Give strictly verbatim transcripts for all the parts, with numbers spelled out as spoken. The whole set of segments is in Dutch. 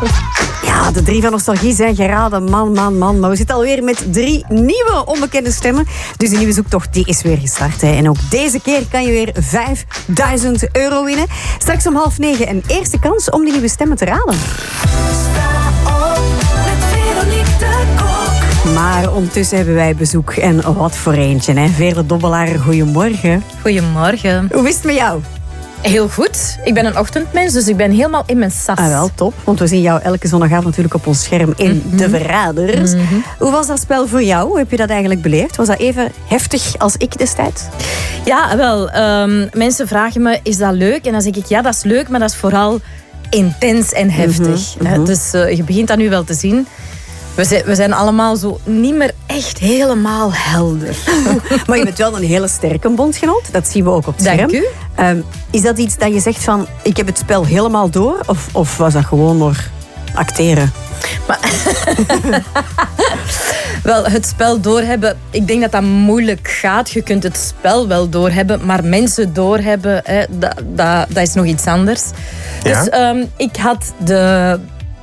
Ja, de drie van nostalgie zijn geraden. Man, man, man. Maar we zitten alweer met drie nieuwe onbekende stemmen. Dus de nieuwe zoektocht die is weer gestart. Hè. En ook deze keer kan je weer vijfduizend euro winnen. Straks om half negen een eerste kans om die nieuwe stemmen te raden. Maar ondertussen hebben wij bezoek. En wat voor eentje, hè? Veerle Dobbelaar, goedemorgen. Goedemorgen. Hoe is het met jou? Heel goed. Ik ben een ochtendmens, dus ik ben helemaal in mijn sas. Ah, wel, top. Want we zien jou elke zondagavond natuurlijk op ons scherm in mm-hmm. De Verraders. Mm-hmm. Hoe was dat spel voor jou? Hoe heb je dat eigenlijk beleefd? Was dat even heftig als ik destijds? Ja, wel. Um, mensen vragen me, is dat leuk? En dan zeg ik, ja, dat is leuk, maar dat is vooral intens en heftig. Mm-hmm. Uh, dus uh, je begint dat nu wel te zien. We zijn, we zijn allemaal zo niet meer echt helemaal helder. Maar je bent wel een hele sterke bondgenoot. Dat zien we ook op het scherm. Dank u. Um, is dat iets dat je zegt van, ik heb het spel helemaal door? Of, of was dat gewoon maar acteren? Maar wel, het spel doorhebben, ik denk dat dat moeilijk gaat. Je kunt het spel wel doorhebben, maar mensen doorhebben, hè, dat, dat, dat is nog iets anders. Ja? Dus um, ik had de...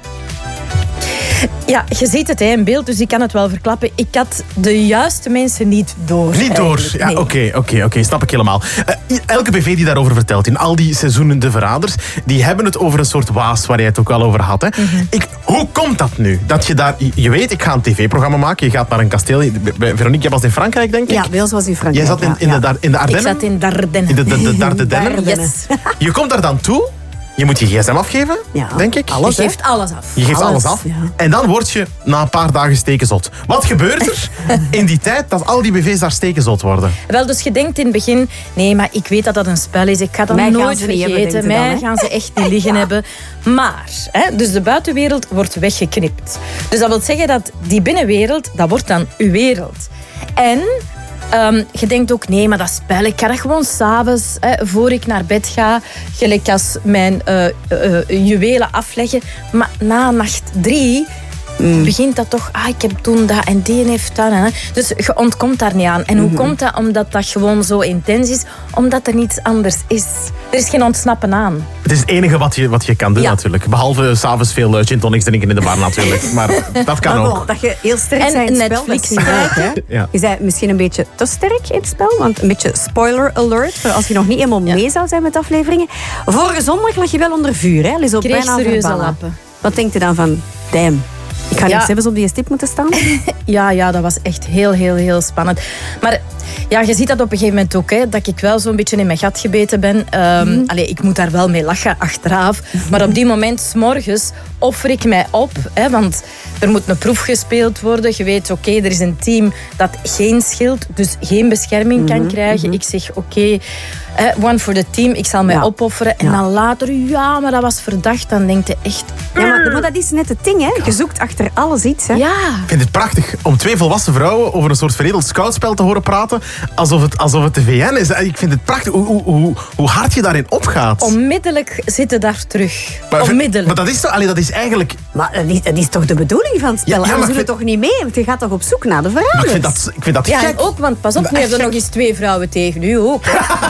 Ja, je ziet het hè, in beeld, dus ik kan het wel verklappen. Ik had de juiste mensen niet door. Niet door? Ja, oké, oké, okay, okay, snap ik helemaal. Uh, elke B V die daarover vertelt, in al die seizoenen De Verraders, die hebben het over een soort waas waar jij het ook al over had. Hè. Mm-hmm. Ik, hoe komt dat nu? Dat je daar, je weet, ik ga een tv-programma maken, je gaat naar een kasteel. Veronique, jij was in Frankrijk, denk ik? Ja, bij ons was in Frankrijk. Jij zat in, in, ja. de, in de Ardennen? Ik zat in Dardenne. In de, de, de Dardenne? Yes. Je komt daar dan toe. Je moet je gsm afgeven, ja, denk ik. Alles, je geeft alles af. Je geeft alles, alles af. Ja. En dan word je na een paar dagen stekenzot. Wat gebeurt er in die tijd dat al die B V's daar stekenzot worden? Wel, dus je denkt in het begin, nee, maar ik weet dat dat een spel is. Ik ga dat Mij nooit vergeten. Hebben, Mij dan, gaan ze echt niet liggen ja. hebben. Maar, hè, dus de buitenwereld wordt weggeknipt. Dus dat wil zeggen dat die binnenwereld, dat wordt dan uw wereld. En... Um, je denkt ook, nee, maar dat spel, ik ga dat gewoon s'avonds, voor ik naar bed ga, gelijk als mijn uh, uh, juwelen afleggen. Maar na nacht drie mm. begint dat toch, ah, ik heb toen dat en die heeft dat. Hè. Dus je ontkomt daar niet aan. En hoe mm-hmm. komt dat? Omdat dat gewoon zo intens is, omdat er niets anders is. Er is geen ontsnappen aan. Het is het enige wat je, wat je kan doen ja. natuurlijk. Behalve s'avonds veel uh, gin tonics drinken in de bar natuurlijk. Maar dat kan maar ook. Bon, dat je heel sterk en bent in het Netflix spel. kijken. Ja. Je bent misschien een beetje te sterk in het spel. Want een beetje spoiler alert. Voor als je nog niet helemaal ja. mee zou zijn met afleveringen. Vorige zondag lag je wel onder vuur. Hè? Is ook Kreeg bijna serieuze verbannen. lappen. Wat denkt je dan van, damn, ik ga ja. niet zelfs op die stip moeten staan? Ja, ja, dat was echt heel, heel, heel spannend. Maar ja, je ziet dat op een gegeven moment ook, hè, dat ik wel zo'n beetje in mijn gat gebeten ben. Um, mm. Allee, ik moet daar wel mee lachen achteraf. Maar op die moment, 's morgens, offer ik mij op. Hè, want er moet een proef gespeeld worden. Je weet, oké, okay, er is een team dat geen schild, dus geen bescherming kan mm-hmm. krijgen. Mm-hmm. Ik zeg, oké, okay, uh, one for the team, ik zal mij ja. opofferen. En ja. dan later, ja, maar dat was verdacht. Dan denk je echt... Ja, maar, maar dat is net het ding, hè. Je zoekt achter alles iets, hè. Ja. Ik vind het prachtig om twee volwassen vrouwen over een soort veredeld scoutspel te horen praten, alsof het, alsof het de V N is. Ik vind het prachtig hoe, hoe, hoe, hoe hard je daarin opgaat. Onmiddellijk zitten daar terug. Maar, Onmiddellijk. Maar dat is toch, allee, dat is eigenlijk... Maar dat is, dat is toch de bedoeling van het spel? Ja, ja, maar we vind... toch niet mee, want je gaat toch op zoek naar de verraders? Maar ik vind dat, ik vind dat ja, gek. en ook, want pas op, nu hebben er nog eens twee vrouwen tegen u ook.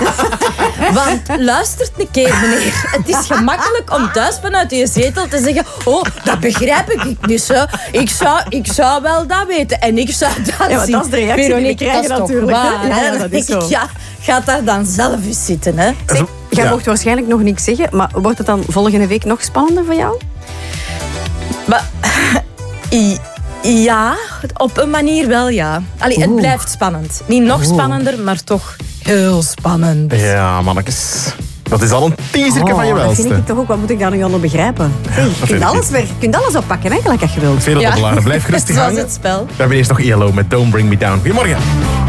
Want luistert een keer, meneer. Het is gemakkelijk om thuis vanuit je zetel te zeggen, oh, dat begrijp ik niet zo. Ik zou, ik zou wel dat weten. En ik zou dat ja, maar zien. Dat is de reactie Veronique, die we krijgen natuurlijk. Waar, ja, ja, dat is zo. Ja, gaat daar dan zelf eens zitten. Hè? Zeg, jij ja. mocht waarschijnlijk nog niks zeggen, maar wordt het dan volgende week nog spannender voor jou? Maar, ja, op een manier wel, ja. Allee, het blijft spannend. Niet nog spannender, maar toch heel spannend. Ja, mannetjes. Dat is al een teaserke oh, van je welste. Dat vind ik toch ook. Wat moet ik daar nu onder begrijpen? Hey, je kunt alles, weer, je kunt alles oppakken, hè, gelijk als je wilt. Veerle Dobbelaar, blijf rustig hangen. Zoals het spel. We hebben eerst nog E L O met Don't Bring Me Down. Goedemorgen.